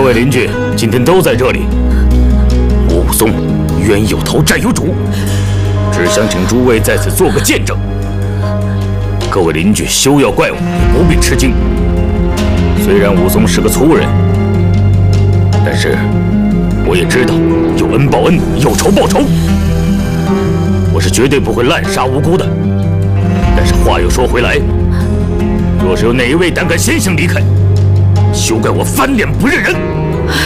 位邻居今天都在这里，我武松冤有头债有主，只想请诸位在此做个见证。各位邻居休要怪我，也不必吃惊。虽然武松是个粗人，但是我也知道有恩报恩，有仇报仇。我是绝对不会滥杀无辜的。但是话又说回来，若是有哪一位胆敢先行离开，休怪我翻脸不认人。